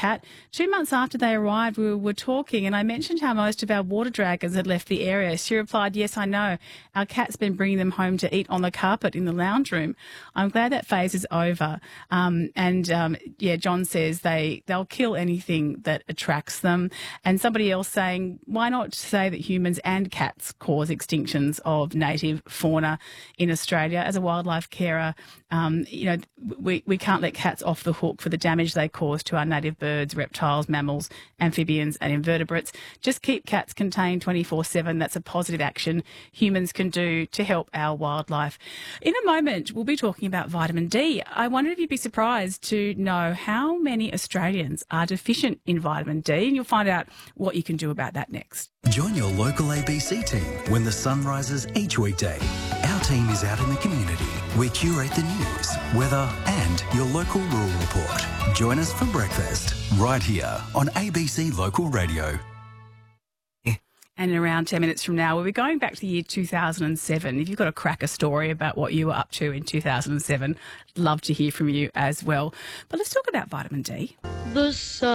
cat. 2 months after they arrived, we were talking and I mentioned how most of our water dragons had left the area. She replied, yes, I know. Our cat's been bringing them home to eat on the carpet in the lounge room. I'm glad that phase is over. John says they'll kill anything that attracts them. And somebody else saying, why not say that humans and cats cause extinctions of native fauna in Australia? As a wildlife carer, we can't let cats off the hook for the damage they cause to our native birds, reptiles, mammals, amphibians and invertebrates. Just keep cats contained 24/7. That's a positive action humans can do to help our wildlife. In a moment, we'll be talking about vitamin D. I wonder if you'd be surprised to know how many Australians are deficient in vitamin D, and you'll find out what you can do about that next. Join your local ABC team when the sun rises each weekday. Our team is out in the community. We curate the news, weather and your local rural report. Join us for breakfast right here on ABC Local Radio. And in around 10 minutes from now, we'll be going back to the year 2007. If you've got a cracker story about what you were up to in 2007, love to hear from you as well. But let's talk about vitamin D. The sun.